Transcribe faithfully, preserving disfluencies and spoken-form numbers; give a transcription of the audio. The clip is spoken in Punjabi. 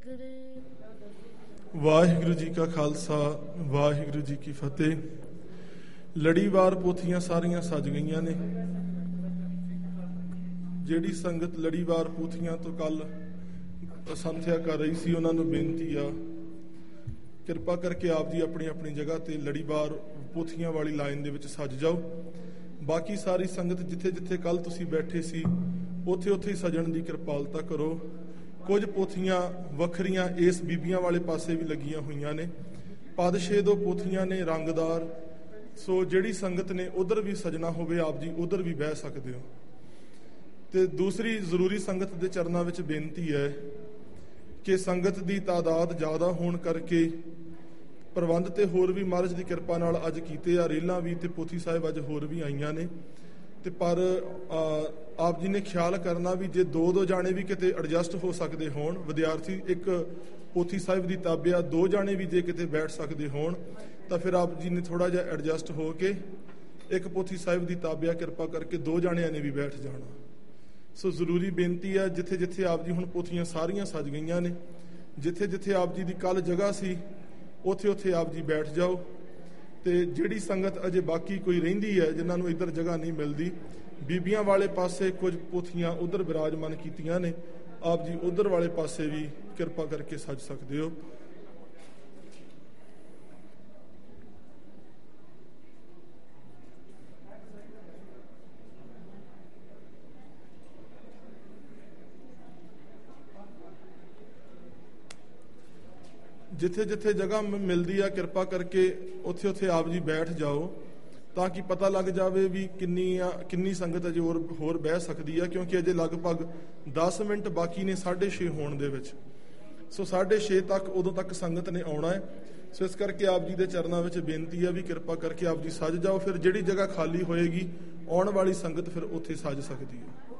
ਵਾਹਿਗੁਰੂ ਜੀ ਕਾ ਖਾਲਸਾ ਵਾਹਿਗੁਰੂ ਜੀ ਕੀ ਫਤਿਹ। ਲੜੀਵਾਰ ਪੋਥੀਆਂ ਸਾਰੀਆਂ ਸਜ ਗਈਆਂ ਨੇ। ਜਿਹੜੀ ਸੰਗਤ ਲੜੀਵਾਰ ਪੋਥੀਆਂ ਤੋਂ ਕੱਲ ਸੰਥਿਆ ਕਰ ਰਹੀ ਸੀ, ਉਹਨਾਂ ਨੂੰ ਬੇਨਤੀ ਆ, ਕਿਰਪਾ ਕਰਕੇ ਆਪ ਜੀ ਆਪਣੀ ਆਪਣੀ ਜਗ੍ਹਾ ਤੇ ਲੜੀਵਾਰ ਪੋਥੀਆਂ ਵਾਲੀ ਲਾਈਨ ਦੇ ਵਿੱਚ ਸਜ ਜਾਓ। ਬਾਕੀ ਸਾਰੀ ਸੰਗਤ ਜਿੱਥੇ ਜਿੱਥੇ ਕੱਲ ਤੁਸੀਂ ਬੈਠੇ ਸੀ ਉੱਥੇ ਉੱਥੇ ਹੀ ਸਜਣ ਦੀ ਕਿਰਪਾਲਤਾ ਕਰੋ। ਕੁਝ ਪੋਥੀਆਂ ਵੱਖਰੀਆਂ ਇਸ ਬੀਬੀਆਂ ਵਾਲੇ ਪਾਸੇ ਵੀ ਲੱਗੀਆਂ ਹੋਈਆਂ ਨੇ। ਪਾਦਸ਼ੇ ਦੋ ਪੋਥੀਆਂ ਨੇ ਰੰਗਦਾਰ, ਸੋ ਜਿਹੜੀ ਸੰਗਤ ਨੇ ਉਧਰ ਵੀ ਸਜਣਾ ਹੋਵੇ ਆਪ ਜੀ ਉਧਰ ਵੀ ਬਹਿ ਸਕਦੇ ਹੋ। ਤੇ ਦੂਸਰੀ ਜ਼ਰੂਰੀ ਸੰਗਤ ਦੇ ਚਰਨਾਂ ਵਿੱਚ ਬੇਨਤੀ ਹੈ ਕਿ ਸੰਗਤ ਦੀ ਤਾਦਾਦ ਜ਼ਿਆਦਾ ਹੋਣ ਕਰਕੇ ਪ੍ਰਬੰਧ ਤੇ ਹੋਰ ਵੀ ਮਹਾਰਾਜ ਦੀ ਕਿਰਪਾ ਨਾਲ ਅੱਜ ਕੀਤੇ ਆ। ਰੇਲਾਂ ਵੀ ਤੇ ਪੋਥੀ ਸਾਹਿਬ ਅੱਜ ਹੋਰ ਵੀ ਆਈਆਂ ਨੇ। ਤੇ ਪਰ ਆਪ ਜੀ ਨੇ ਖਿਆਲ ਕਰਨਾ ਵੀ ਜੇ ਦੋ ਦੋ ਜਾਣੇ ਵੀ ਕਿਤੇ ਐਡਜਸਟ ਹੋ ਸਕਦੇ ਹੋਣ, ਵਿਦਿਆਰਥੀ ਇੱਕ ਪੋਥੀ ਸਾਹਿਬ ਦੀ ਤਾਬਿਆ ਦੋ ਜਾਣੇ ਵੀ ਜੇ ਕਿਤੇ ਬੈਠ ਸਕਦੇ ਹੋਣ ਤਾਂ ਫਿਰ ਆਪ ਜੀ ਨੇ ਥੋੜਾ ਜਿਹਾ ਐਡਜਸਟ ਹੋ ਕੇ ਇੱਕ ਪੋਥੀ ਸਾਹਿਬ ਦੀ ਤਾਬਿਆ ਕਿਰਪਾ ਕਰਕੇ ਦੋ ਜਾਣਿਆਂ ਨੇ ਵੀ ਬੈਠ ਜਾਣਾ। ਸੋ ਜ਼ਰੂਰੀ ਬੇਨਤੀ ਹੈ, ਜਿੱਥੇ ਜਿੱਥੇ ਆਪ ਜੀ ਹੁਣ ਪੋਥੀਆਂ ਸਾਰੀਆਂ ਸਜ ਗਈਆਂ ਨੇ, ਜਿੱਥੇ ਜਿੱਥੇ ਆਪ ਜੀ ਦੀ ਕੱਲ ਜਗ੍ਹਾ ਸੀ ਉੱਥੇ ਉੱਥੇ ਆਪ ਜੀ ਬੈਠ ਜਾਓ। ਤੇ ਜਿਹੜੀ ਸੰਗਤ ਅਜੇ ਬਾਕੀ ਕੋਈ ਰਹਿੰਦੀ ਹੈ ਜਿਨ੍ਹਾਂ ਨੂੰ ਇੱਧਰ ਜਗ੍ਹਾ ਨਹੀਂ ਮਿਲਦੀ, ਬੀਬੀਆਂ ਵਾਲੇ ਪਾਸੇ ਕੁਝ ਪੋਥੀਆਂ ਉੱਧਰ ਬਿਰਾਜਮਾਨ ਕੀਤੀਆਂ ਨੇ, ਆਪ ਜੀ ਉੱਧਰ ਵਾਲੇ ਪਾਸੇ ਵੀ ਕਿਰਪਾ ਕਰਕੇ ਸਜ ਸਕਦੇ ਹੋ। ਜਿੱਥੇ ਜਿੱਥੇ ਜਗ੍ਹਾ ਮਿਲਦੀ ਆ ਕਿਰਪਾ ਕਰਕੇ ਉੱਥੇ ਉੱਥੇ ਆਪ ਜੀ ਬੈਠ ਜਾਓ ਤਾਂ ਕਿ ਪਤਾ ਲੱਗ ਜਾਵੇ ਵੀ ਕਿੰਨੀ ਆ ਕਿੰਨੀ ਸੰਗਤ ਅਜੇ ਹੋਰ ਹੋਰ ਬਹਿ ਸਕਦੀ ਆ, ਕਿਉਂਕਿ ਅਜੇ ਲਗਭਗ ਦਸ ਮਿੰਟ ਬਾਕੀ ਨੇ ਸਾਢੇ ਛੇ ਹੋਣ ਦੇ ਵਿੱਚ। ਸੋ ਸਾਢੇ ਛੇ ਤੱਕ ਉਦੋਂ ਤੱਕ ਸੰਗਤ ਨੇ ਆਉਣਾ ਹੈ। ਸੋ ਇਸ ਕਰਕੇ ਆਪ ਜੀ ਦੇ ਚਰਨਾਂ ਵਿੱਚ ਬੇਨਤੀ ਆ ਵੀ ਕਿਰਪਾ ਕਰਕੇ ਆਪ ਜੀ ਸਜ ਜਾਓ। ਫਿਰ ਜਿਹੜੀ ਜਗ੍ਹਾ ਖਾਲੀ ਹੋਏਗੀ ਆਉਣ ਵਾਲੀ ਸੰਗਤ ਫਿਰ ਉੱਥੇ ਸਜ ਸਕਦੀ ਹੈ।